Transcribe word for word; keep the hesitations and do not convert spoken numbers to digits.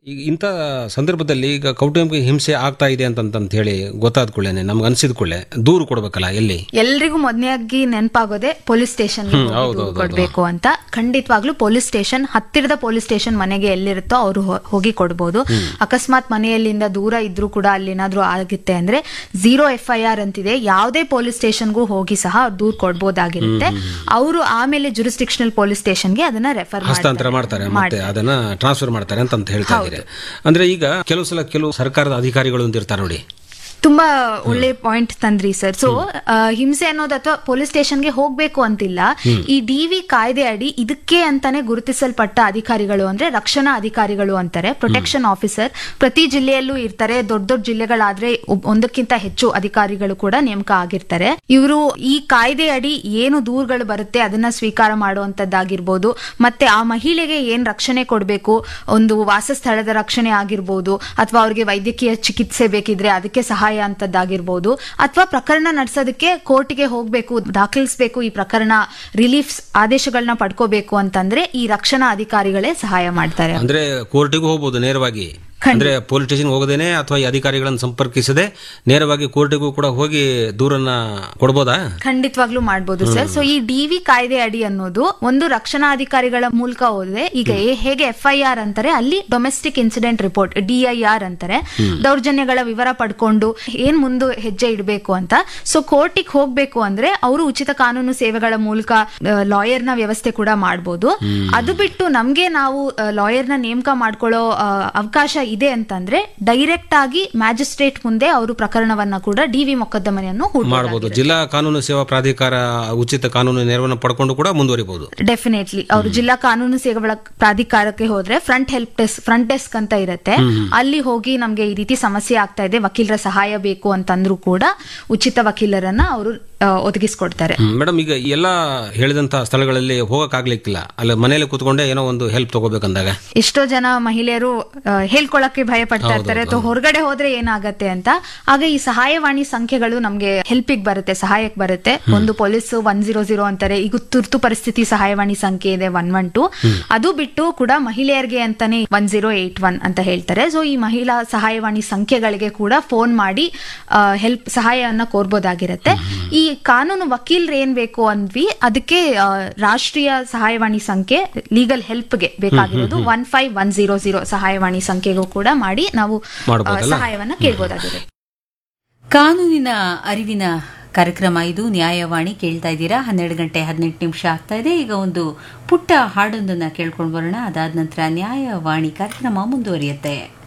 ಈಗ ಇಂಥ ಸಂದರ್ಭದಲ್ಲಿ ಈಗ ಕೌಟುಂಬಿಕ ಹಿಂಸೆ ಆಗ್ತಾ ಇದೆ ಅಂತಂತ ಹೇಳಿ ಗೊತ್ತಾದ ಕೂಡಲೇ ನಮ್ಗೆ ಅನ್ಸಿದ ಕೂಡಲೇ ದೂರು ಕೊಡ್ಬೇಕಲ್ಲ, ಎಲ್ಲಿ? ಎಲ್ರಿಗೂ ಮೊದಲನೇಯಾಗಿ ನೆನಪಾಗೋದೆ ಪೊಲೀಸ್ ಸ್ಟೇಷನ್ ಕೊಡ್ಬೇಕು ಅಂತ. ಖಂಡಿತವಾಗ್ಲೂ ಪೊಲೀಸ್ ಸ್ಟೇಷನ್, ಹತ್ತಿರದ ಪೊಲೀಸ್ ಸ್ಟೇಷನ್ ಮನೆಗೆ ಎಲ್ಲಿರುತ್ತೋ ಅವರು ಹೋಗಿ ಕೊಡ್ಬೋದು. ಅಕಸ್ಮಾತ್ ಮನೆಯಲ್ಲಿಂದ ದೂರ ಇದ್ರೂ ಕೂಡ ಅಲ್ಲಿ ಏನಾದ್ರೂ ಆಗುತ್ತೆ ಅಂದ್ರೆ ಝೀರೋ ಎಫ್ ಐ ಆರ್ ಅಂತಿದೆ, ಯಾವುದೇ ಪೊಲೀಸ್ ಸ್ಟೇಷನ್ಗೂ ಹೋಗಿ ಸಹ ದೂರ್ ಕೊಡ್ಬೋದಾಗಿರುತ್ತೆ. ಅವರು ಆಮೇಲೆ ಜುರಿಸ್ಡಿಕ್ಷನಲ್ ಪೊಲೀಸ್ ಸ್ಟೇಷನ್ಗೆ ಅದನ್ನ ರೆಫರ್ ಹಸ್ತಾಂತರ ಮಾಡ್ತಾರೆ, ಮತ್ತೆ ಅದನ್ನ ಟ್ರಾನ್ಸ್ಫರ್ ಮಾಡ್ತಾರೆ ಅಂತ ಹೇಳ್ತಾ ಇದ್ದಾರೆ. ಅಂದ್ರೆ ಈಗ ಕೆಲವು ಸಲ ಕೆಲವು ಸರ್ಕಾರದ ಅಧಿಕಾರಿಗಳು ಅಂತ ಇರ್ತಾರೆ ನೋಡಿ. ತುಂಬಾ ಒಳ್ಳೆ ಪಾಯಿಂಟ್ ತಂದ್ರಿ ಸರ್. ಸೊ ಹಿಂಸೆ ಅನ್ನೋದು ಅಥವಾ ಪೊಲೀಸ್ ಸ್ಟೇಷನ್ಗೆ ಹೋಗ್ಬೇಕು ಅಂತಿಲ್ಲ. ಈ ಡಿ ವಿ ಕಾಯ್ದೆ ಅಡಿ ಇದಕ್ಕೆ ಅಂತಾನೆ ಗುರುತಿಸಲ್ಪಟ್ಟ ಅಧಿಕಾರಿಗಳು ಅಂದ್ರೆ ರಕ್ಷಣಾ ಅಧಿಕಾರಿಗಳು ಅಂತಾರೆ, ಪ್ರೊಟೆಕ್ಷನ್ ಆಫೀಸರ್. ಪ್ರತಿ ಜಿಲ್ಲೆಯಲ್ಲೂ ಇರ್ತಾರೆ. ದೊಡ್ಡ ದೊಡ್ಡ ಜಿಲ್ಲೆಗಳಾದ್ರೆ ಒಂದಕ್ಕಿಂತ ಹೆಚ್ಚು ಅಧಿಕಾರಿಗಳು ಕೂಡ ನೇಮಕ ಆಗಿರ್ತಾರೆ. ಇವರು ಈ ಕಾಯ್ದೆ ಅಡಿ ಏನು ದೂರುಗಳು ಬರುತ್ತೆ ಅದನ್ನ ಸ್ವೀಕಾರ ಮಾಡುವಂತದ್ದಾಗಿರ್ಬೋದು, ಮತ್ತೆ ಆ ಮಹಿಳೆಗೆ ಏನ್ ರಕ್ಷಣೆ ಕೊಡಬೇಕು, ಒಂದು ವಾಸಸ್ಥಳದ ರಕ್ಷಣೆ ಆಗಿರ್ಬೋದು, ಅಥವಾ ಅವ್ರಿಗೆ ವೈದ್ಯಕೀಯ ಚಿಕಿತ್ಸೆ ಬೇಕಿದ್ರೆ ಅದಕ್ಕೆ ಸಹಾಯ ಅಂತದ್ದಾಗಿರ್ಬೋದು, ಅಥವಾ ಪ್ರಕರಣ ನಡೆಸೋದಕ್ಕೆ ಕೋರ್ಟ್ಗೆ ಹೋಗ್ಬೇಕು, ದಾಖಲಿಸಬೇಕು, ಈ ಪ್ರಕರಣ ರಿಲೀಫ್ ಆದೇಶಗಳನ್ನ ಪಡ್ಕೋಬೇಕು ಅಂತಂದ್ರೆ ಈ ರಕ್ಷಣಾ ಅಧಿಕಾರಿಗಳೇ ಸಹಾಯ ಮಾಡ್ತಾರೆ. ಅಂದ್ರೆ ಕೋರ್ಟಿಗೂ ಹೋಗ್ಬೋದು ನೇರವಾಗಿ, ಅಂದ್ರೆ ಪೊಲೀಸ್ ಸ್ಟೇಷನ್ ಹೋಗದೇನೆ ಅಥವಾ ಈ ಅಧಿಕಾರಿಗಳನ್ನು ಸಂಪರ್ಕಿಸದೆ ನೇರವಾಗಿ ಕೋರ್ಟಿಗೂ ಕೂಡ ಹೋಗಿ ದೂರನ್ನ ಕೊಡಬಹುದಾ? ಖಂಡಿತವಾಗ್ಲೂ ಮಾಡಬಹುದು ಸರ್. ಸೊ ಈ ಡಿ ವಿ ಕಾಯ್ದೆ ಅಡಿ ಅನ್ನೋದು ಒಂದು ರಕ್ಷಣಾ ಅಧಿಕಾರಿಗಳ ಮೂಲಕ ಹೋದ್ರೆ, ಈಗ ಹೇಗೆ ಎಫ್ ಐ ಆರ್ ಅಂತಾರೆ ಅಲ್ಲಿ domestic incident report D I R ಅಂತಾರೆ, ದೌರ್ಜನ್ಯಗಳ ವಿವರ ಪಡ್ಕೊಂಡು ಏನ್ ಮುಂದೆ ಹೆಜ್ಜೆ ಇಡಬೇಕು ಅಂತ. ಸೊ ಕೋರ್ಟಿಗೆ ಹೋಗ್ಬೇಕು ಅಂದ್ರೆ ಅವರು ಉಚಿತ ಕಾನೂನು ಸೇವೆಗಳ ಮೂಲಕ ಲಾಯರ್ ನ ವ್ಯವಸ್ಥೆ ಕೂಡ ಮಾಡಬಹುದು. ಅದು ಬಿಟ್ಟು ನಮ್ಗೆ ನಾವು ಲಾಯರ್ ನ ನೇಮಕ ಮಾಡ್ಕೊಳ್ಳೋ ಅವಕಾಶ ಇದೆ ಅಂತಂದ್ರೆ ಡೈರೆಕ್ಟ್ ಆಗಿ ಮ್ಯಾಜಿಸ್ಟ್ರೇಟ್ ಮುಂದೆ ಅವರು ಪ್ರಕರಣವನ್ನ ಕೂಡ ಡಿವಿ ಮೊಕದ್ದಮೆಯನ್ನು ಮಾಡಬಹುದು. ಜಿಲ್ಲಾ ಕಾನೂನು ಸೇವಾ ಪ್ರಾಧಿಕಾರ ಉಚಿತ ಕಾನೂನು ನೆರವನ್ನು ಪಡ್ಕೊಂಡು ಕೂಡ ಮುಂದುವರಿಬಹುದು. ಡೆಫಿನೆಟ್ಲಿ ಅವರು ಜಿಲ್ಲಾ ಕಾನೂನು ಸೇವೆಗಳ ಪ್ರಾಧಿಕಾರಕ್ಕೆ ಹೋದ್ರೆ front help desk front desk ಅಂತ ಇರುತ್ತೆ, ಅಲ್ಲಿ ಹೋಗಿ ನಮ್ಗೆ ಈ ರೀತಿ ಸಮಸ್ಯೆ ಆಗ್ತಾ ಇದೆ, ವಕೀಲರ ಸಹಾಯ ಬೇಕು ಅಂತಂದ್ರೂ ಕೂಡ ಉಚಿತ ವಕೀಲರನ್ನ ಅವರು ಒದಗಿಸ್ಕೊಡ್ತಾರೆ. ಮೇಡಮ್, ಈಗ ಎಲ್ಲ ಹೇಳಿದಂತ ಸ್ಥಳಗಳಲ್ಲಿ ಹೋಗಕ್ಕಾಗ್ಲಿಕ್ಕಿಲ್ಲ, ಅಲ್ಲ ಮನೇಲಿ ಕೂತ್ಕೊಂಡೆ ಏನೋ ಒಂದು ಹೆಲ್ಪ್ ತಗೋಬೇಕಂದಾಗ ಎಷ್ಟೋ ಜನ ಮಹಿಳೆಯರು ಹೇಳ್ಕೊಳಕ್ಕೆ ಭಯ ಪಡ್ತಾ ಇರ್ತಾರೆ, ಅಥವಾ ಹೊರಗಡೆ ಹೋದ್ರೆ ಏನಾಗತ್ತೆ ಅಂತ. ಆಗ ಈ ಸಹಾಯವಾಣಿ ಸಂಖ್ಯೆಗಳು ನಮ್ಗೆ ಹೆಲ್ಪಿಗೆ ಬರುತ್ತೆ, ಸಹಾಯಕ್ಕೆ ಬರುತ್ತೆ. ಒಂದು ಪೊಲೀಸ್ ಒನ್ ಜೀರೋ ಜೀರೋ ಅಂತಾರೆ, ಈಗ ತುರ್ತು ಪರಿಸ್ಥಿತಿ ಸಹಾಯವಾಣಿ ಸಂಖ್ಯೆ ಇದೆ ಒನ್ ಒನ್ ಟು. ಅದು ಬಿಟ್ಟು ಕೂಡ ಮಹಿಳೆಯರಿಗೆ ಅಂತಾನೆ ಒನ್ ಜೀರೋ ಏಟ್ ಒನ್ ಅಂತ ಹೇಳ್ತಾರೆ. ಸೊ ಈ ಮಹಿಳಾ ಸಹಾಯವಾಣಿ ಸಂಖ್ಯೆಗಳಿಗೆ ಕೂಡ ಫೋನ್ ಮಾಡಿ ಹೆಲ್ಪ್ ಸಹಾಯವನ್ನ ಕೋರ್ಬೋದಾಗಿರುತ್ತೆ. ಈ ಕಾನೂನು ವಕೀಲರು ಏನ್ ಬೇಕು ಅಂದ್ವಿ, ಅದಕ್ಕೆ ರಾಷ್ಟ್ರೀಯ ಸಹಾಯವಾಣಿ ಸಂಖ್ಯೆ ಲೀಗಲ್ ಹೆಲ್ಪ್ಗೆ ಬೇಕಾಗಿರೋದು one five one zero zero ಸಹಾಯವಾಣಿ ಸಂಖ್ಯೆಗೂ ಕೂಡ ಮಾಡಿ ನಾವು ಸಹಾಯವನ್ನ ಕೇಳಬಹುದಾಗಿದೆ. ಕಾನೂನಿನ ಅರಿವಿನ ಕಾರ್ಯಕ್ರಮ ಇದು, ನ್ಯಾಯವಾಣಿ ಕೇಳ್ತಾ ಇದ್ದೀರಾ. ಹನ್ನೆರಡು ಗಂಟೆ ಹದಿನೆಂಟು ನಿಮಿಷ ಆಗ್ತಾ ಇದೆ. ಈಗ ಒಂದು ಪುಟ್ಟ ಹಾಡೊಂದನ್ನ ಕೇಳ್ಕೊಂಡು ಬರೋಣ. ಅದಾದ ನಂತರ ನ್ಯಾಯವಾಣಿ ಕಾರ್ಯಕ್ರಮ ಮುಂದುವರಿಯುತ್ತೆ.